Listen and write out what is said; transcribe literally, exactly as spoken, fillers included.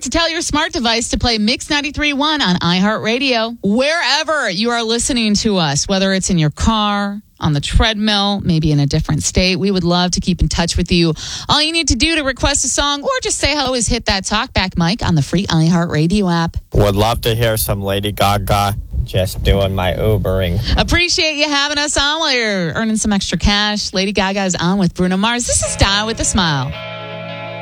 to tell your smart device to play Mix ninety-three point one on iHeartRadio. Wherever you are listening to us, whether it's in your car, on the treadmill, maybe in a different state, we would love to keep in touch with you. All you need to do to request a song or just say hello is hit that talkback mic on the free iHeartRadio app. Would love to hear some Lady Gaga. Just doing my Ubering. Appreciate you having us on while you're earning some extra cash. Lady Gaga is on with Bruno Mars. This is Di with a Smile.